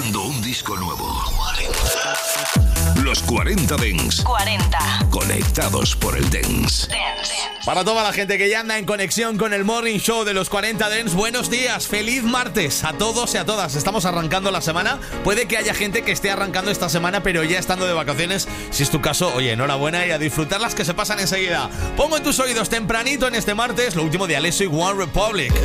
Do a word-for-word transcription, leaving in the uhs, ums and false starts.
escuchando un disco nuevo. Los cuarenta Dance. cuarenta. Conectados por el Dance. Dance. Para toda la gente que ya anda en conexión con el Morning Show de los cuarenta Dance, buenos días, feliz martes a todos y a todas. Estamos arrancando la semana. Puede que haya gente que esté arrancando esta semana, pero ya estando de vacaciones. Si es tu caso, oye, enhorabuena y a disfrutarlas que se pasan enseguida. Pongo en tus oídos tempranito en este martes lo último de Alesso y One Republic.